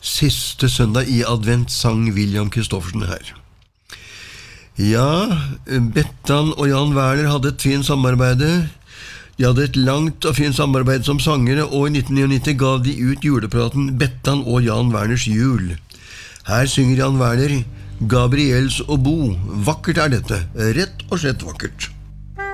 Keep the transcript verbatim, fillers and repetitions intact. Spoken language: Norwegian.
Siste søndag i advent sang William Kristoffersen her. Ja, Bettan og Jan Werner hadde et fint samarbeide. De hadde et langt og fint samarbeid som sangere, og i nitten nittini gav de ut julepraten Bettan og Jan Werners jul. Her synger Jan Werner Gabriels og Bo. Vakkert er dette, rett og slett vakkert.